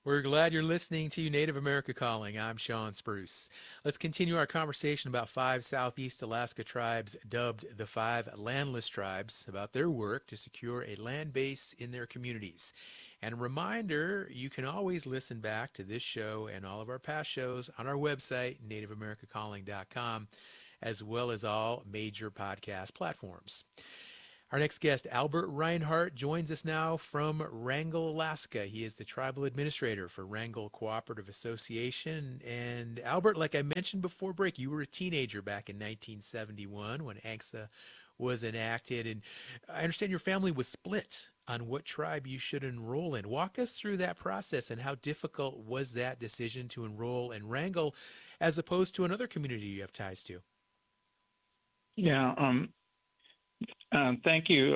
We're glad you're listening to Native America Calling. I'm Sean Spruce. Let's continue our conversation about five Southeast Alaska tribes dubbed the Five Landless Tribes about their work to secure a land base in their communities. And a reminder, you can always listen back to this show and all of our past shows on our website, nativeamericacalling.com, as well as all major podcast platforms. Our next guest, Albert Reinhardt, joins us now from Wrangell, Alaska. He is the tribal administrator for Wrangell Cooperative Association. And Albert, like I mentioned before break, you were a teenager back in 1971 when ANCSA was enacted. And I understand your family was split on what tribe you should enroll in. Walk us through that process and how difficult was that decision to enroll in Wrangell as opposed to another community you have ties to? Yeah, thank you.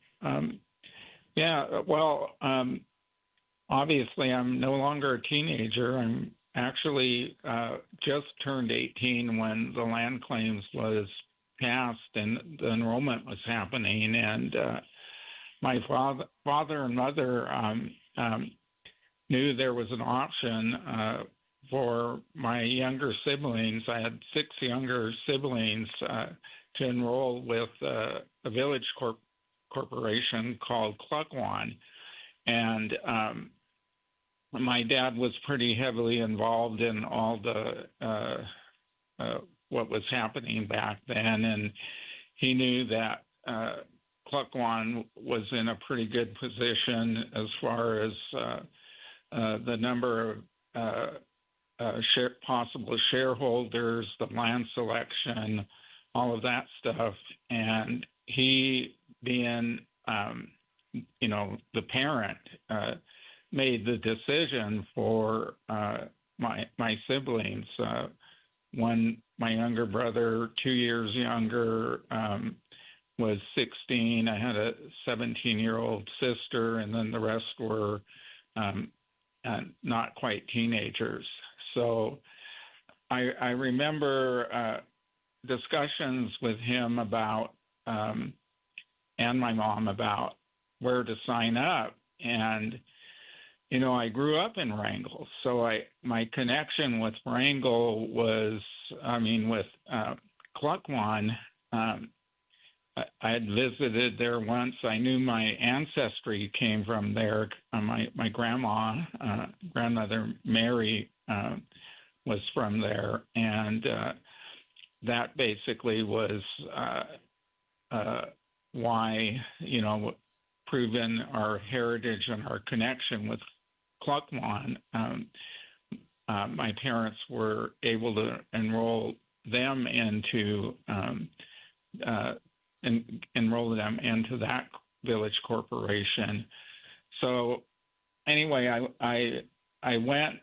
Yeah, well, obviously, I'm no longer a teenager. I'm actually just turned 18 when the land claims was passed and the enrollment was happening. And my father and mother knew there was an option for my younger siblings. I had six younger siblings to enroll with a village corporation called Klukwan. And my dad was pretty heavily involved in all the what was happening back then, and he knew that Klukwan was in a pretty good position as far as the number of possible shareholders, the land selection, all of that stuff. And he, being, the parent, made the decision for my siblings. One, my younger brother, 2 years younger, was 16. I had a 17-year-old sister, and then the rest were not quite teenagers. So I remember discussions with him about, and my mom about where to sign up. And, I grew up in Wrangell. So my connection with Wrangell was, with Klukwan, I had visited there once. I knew my ancestry came from there. My grandmother Mary, was from there. And that basically was why, proven our heritage and our connection with Klukwan. My parents were able to enroll them into that village corporation. So anyway, I went.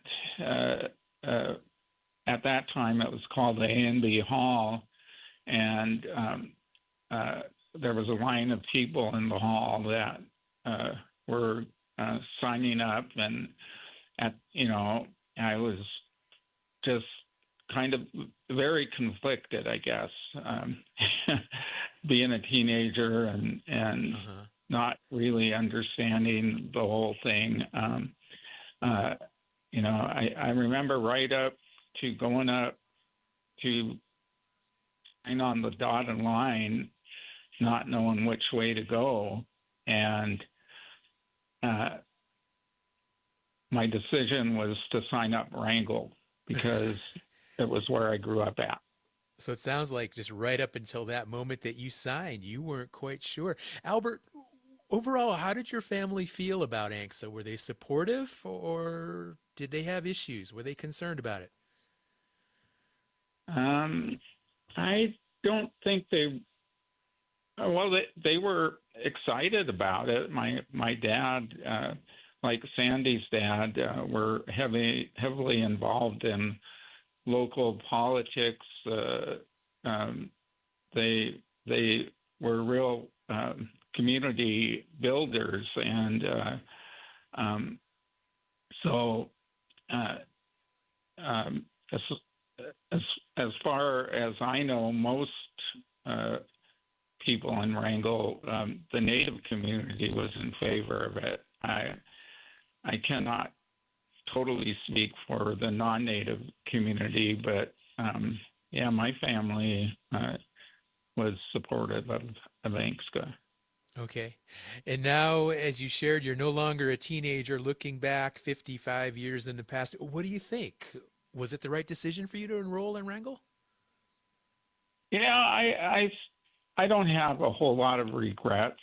At that time, it was called the A&B Hall, and there was a line of people in the hall that were signing up, and I was just kind of very conflicted, I guess, being a teenager and not really understanding the whole thing. I remember right up to going up to sign on the dotted line, not knowing which way to go. And my decision was to sign up Wrangell because it was where I grew up at. So it sounds like just right up until that moment that you signed, you weren't quite sure. Albert, overall, how did your family feel about ANCSA? Were they supportive or did they have issues? Were they concerned about it? I don't think they were excited about it. My dad, like Sandy's dad, were heavily involved in local politics. They were real community builders, and so as far as I know, most people in Wrangell, the Native community was in favor of it. I cannot totally speak for the non-native community, but yeah, my family was supportive of ANCSA. Okay. And now, as you shared, you're no longer a teenager looking back 55 years in the past. What do you think? Was it the right decision for you to enroll in Wrangell? Yeah, I don't have a whole lot of regrets.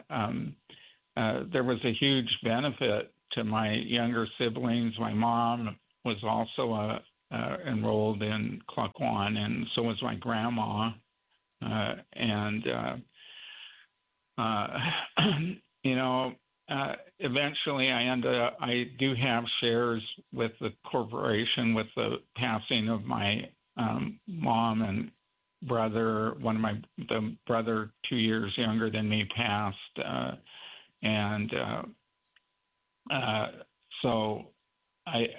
There was a huge benefit to my younger siblings. My mom was also enrolled in Klukwan, and so was my grandma. And you know, eventually I do have shares with the corporation with the passing of my mom and brother. The brother 2 years younger than me passed, and so I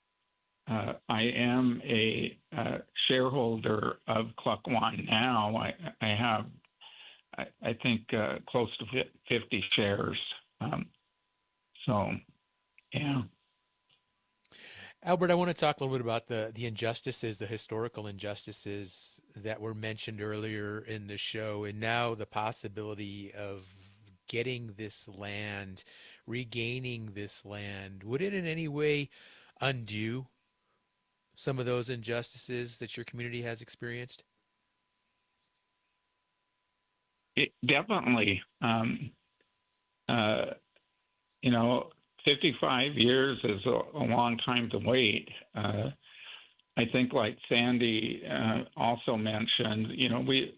am a shareholder of Klukwan now. I have, I think, close to 50 shares. So, yeah. Albert, I want to talk a little bit about the injustices, the historical injustices that were mentioned earlier in the show, and now the possibility of getting this land, regaining this land. Would it in any way undo some of those injustices that your community has experienced? Definitely. You know, 55 years is a long time to wait. I think, like Sandy also mentioned, you know, we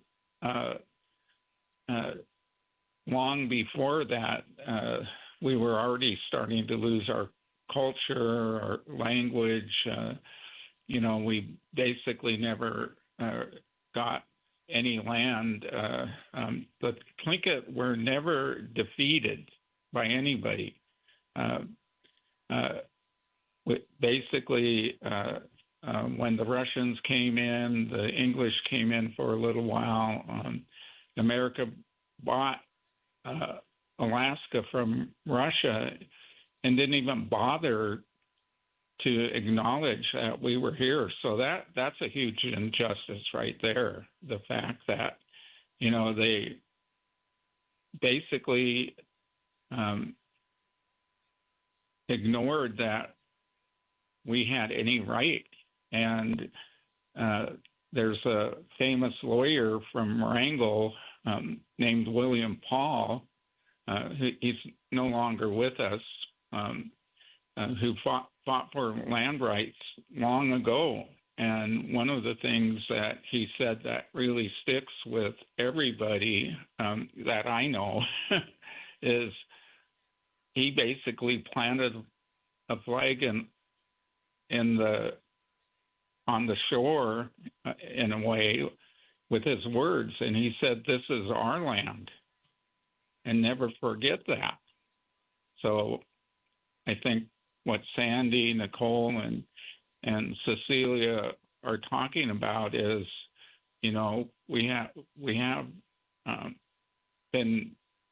long before that, we were already starting to lose our culture, our language. You know, we basically never got any land. The Tlingit were never defeated by anybody. Basically, when the Russians came in, the English came in for a little while. America bought Alaska from Russia and didn't even bother to acknowledge that we were here. So that's a huge injustice right there. The fact that, you know, they basically ignored that we had any right. And there's a famous lawyer from Wrangell named William Paul. He's no longer with us, who fought for land rights long ago. And one of the things that he said that really sticks with everybody that I know is he basically planted a flag on the shore in a way with his words, and he said, "This is our land," and never forget that. So I think what Sandy, Nicole, and Cecilia are talking about is, you know, we have been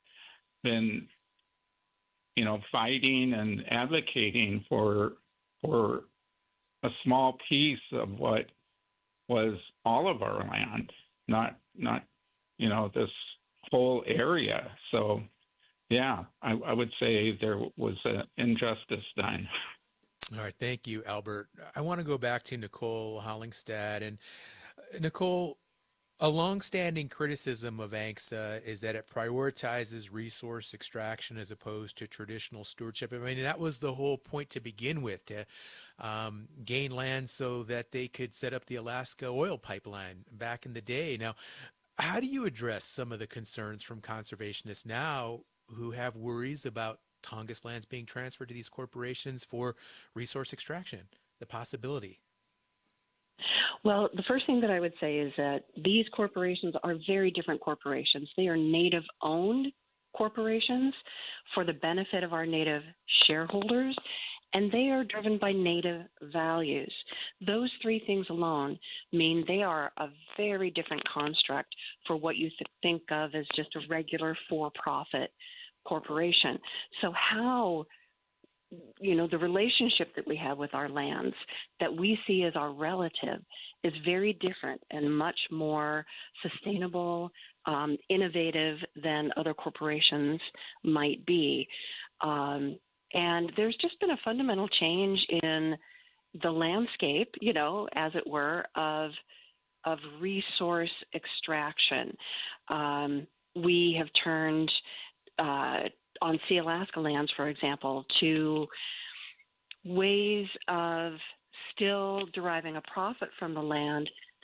you know, fighting and advocating for a small piece of what was all of our land, not you know, this whole area. So yeah, I would say there was an injustice done. All right, thank you, Albert. I want to go back to Nicole Hollingstad. And Nicole, a longstanding criticism of ANCSA is that it prioritizes resource extraction as opposed to traditional stewardship. I mean, that was the whole point to begin with, to gain land so that they could set up the Alaska oil pipeline back in the day. Now, how do you address some of the concerns from conservationists now who have worries about Tongass lands being transferred to these corporations for resource extraction, the possibility? Well, the first thing that I would say is that these corporations are very different corporations. They are Native-owned corporations for the benefit of our Native shareholders, and they are driven by Native values. Those three things alone mean they are a very different construct for what you think of as just a regular for-profit corporation. So how the relationship that we have with our lands that we see as our relative is very different and much more sustainable, innovative than other corporations might be. And there's just been a fundamental change in the landscape, as it were, of resource extraction. We have turned on Sealaska lands, for example, to ways of still deriving a profit from the land,